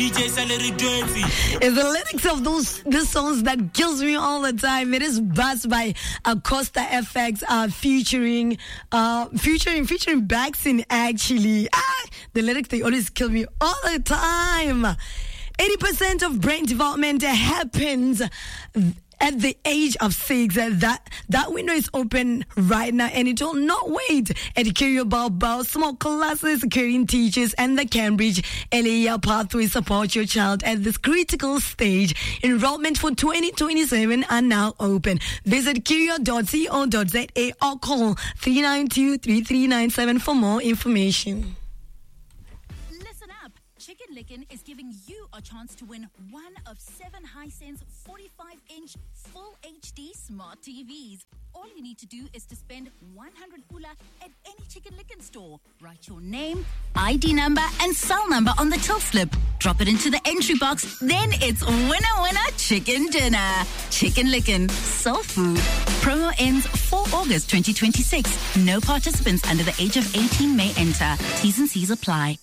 It's the lyrics of these songs that kills me all the time. It is Buzz by Acosta FX featuring Baxin actually. The lyrics, they always kill me all the time. 80% of brain development happens at the age of 6. That window is open right now, and it will not wait. At Curio Balboa, small classes, caring teachers, and the Cambridge LA pathway support your child at this critical stage. Enrollment for 2027 are now open. Visit curio.co.za or call 392-3397 for more information. Chicken Licken is giving you a chance to win one of 7 Hisense 45-inch full HD smart TVs. All you need to do is to spend 100 pula at any Chicken Licken store. Write your name, ID number, and cell number on the till slip. Drop it into the entry box. Then it's winner chicken dinner. Chicken Licken, soul food. Promo ends 4 August 2026. No participants under the age of 18 may enter. T's and C's apply.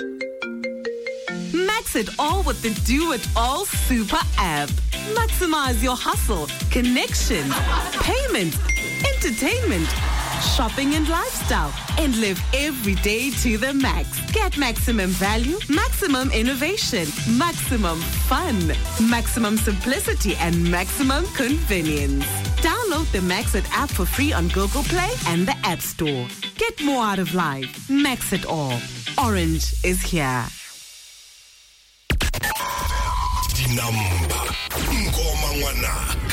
Max it all with the Do It All Super app. Maximize your hustle, connection, payment, entertainment, shopping and lifestyle, and live every day to the max. Get maximum value, maximum innovation, maximum fun, maximum simplicity, and maximum convenience. Download the Max It app for free on Google Play and the App Store. Get more out of life. Max it all. Orange is here. Number Ngoma Mwana